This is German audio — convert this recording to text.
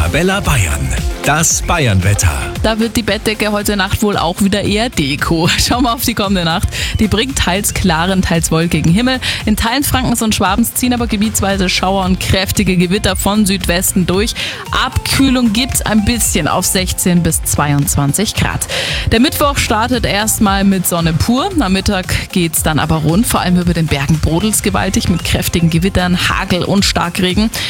Arabella Bayern. Das Bayernwetter. Da wird die Bettdecke heute Nacht wohl auch wieder eher Deko. Schauen wir auf die kommende Nacht. Die bringt teils klaren, teils wolkigen Himmel. In Teilen Frankens und Schwabens ziehen aber gebietsweise Schauer und kräftige Gewitter von Südwesten durch. Abkühlung gibt's ein bisschen auf 16 bis 22 Grad. Der Mittwoch startet erstmal mit Sonne pur. Am Mittag geht's dann aber rund. Vor allem über den Bergen brodelt's gewaltig mit kräftigen Gewittern, Hagel und Starkregen.